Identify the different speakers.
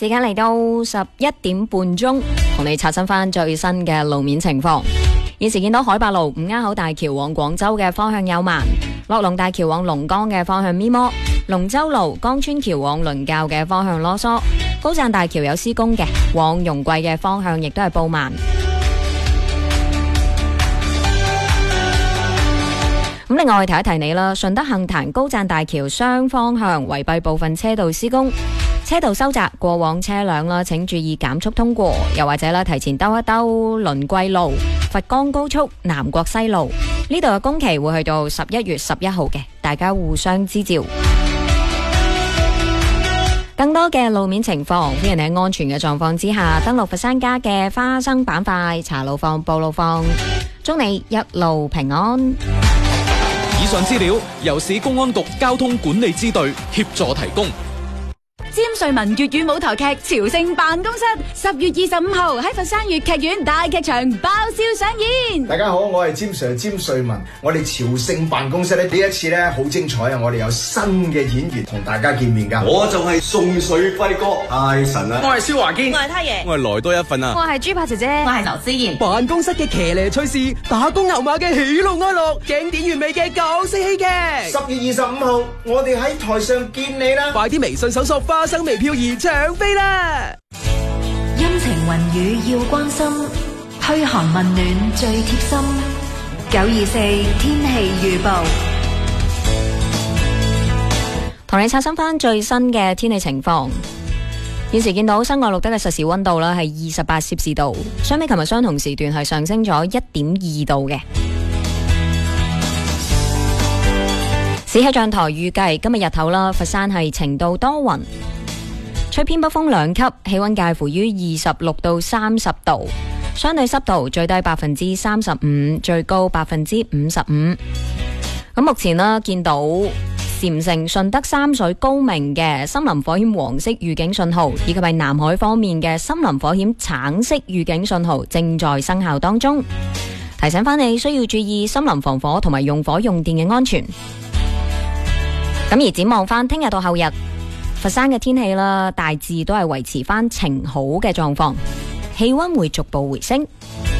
Speaker 1: 時間嚟到11點半鐘，同你刷新翻最新嘅路面情況。現時見到海八路五鴉口大橋往廣州嘅方向有慢，樂龍大橋往龍崗嘅方向咪摩，龍舟路江村橋往倫教嘅方向囉嗦，高贊大橋有施工嘅，往容桂嘅方向亦都係報慢。咁另外提一提你啦，順德杏壇高贊大橋雙方向圍蔽部分車道施工，車道收窄，過往車輛啦請注意減速通過，又或者啦提前兜一兜倫桂路、佛岡高速、南國西路呢度嘅工期會去到11月11號嘅，大家互相支照。更多嘅路面情況，歡迎你喺安全嘅狀況之下登錄佛山家嘅花生板塊查路況、報路況，祝你一路平安。
Speaker 2: 以上資料由市公安局交通管理支隊協助提供。
Speaker 3: 詹瑞文粵語舞台劇《朝聖辦公室》10月25號喺佛山粵劇院大劇場爆笑上演。
Speaker 4: 大家好，我係詹 Sir 詹瑞文。我哋朝聖辦公室呢一次呢好精彩啊！我哋有新嘅演員同大家見面噶。
Speaker 5: 我就係宋水輝哥，太神啦！
Speaker 6: 我係蕭華堅，
Speaker 7: 我係太爺，
Speaker 2: 我係來多一份啊！
Speaker 1: 我係豬扒姐姐，
Speaker 7: 我係劉思妍。
Speaker 6: 辦公室嘅騎呢趣事，打工牛馬嘅喜怒哀樂，經典完美嘅搞笑戲劇。
Speaker 4: 10月25號，我哋喺台上見你啦！
Speaker 6: 快啲微信搜索花生微漂兒搶飛啦！
Speaker 8: 陰晴雲雨要關心，噓寒問暖最貼心。924天氣預報，
Speaker 1: 同你刷新翻最新嘅天氣情況。現時見到室外錄得嘅實時溫度啦係28攝氏度，相比琴日相同時段係上升咗1.2度嘅。市氣象台預計今日日頭啦，佛山係晴到多雲，吹偏北風2級，氣溫介乎於26到30度，相對濕度最低35%，最高55%。咁目前呢，見到禪城、順德、三水、高明嘅森林火險黃色預警信號，以及係南海方面嘅森林火險橙色預警信號正在生效當中。提醒翻你需要注意森林防火同埋用火用電嘅安全。咁而展望翻聽日到後日，佛山嘅天氣啦，大致都係維持翻晴好嘅狀況，氣溫會逐步回升。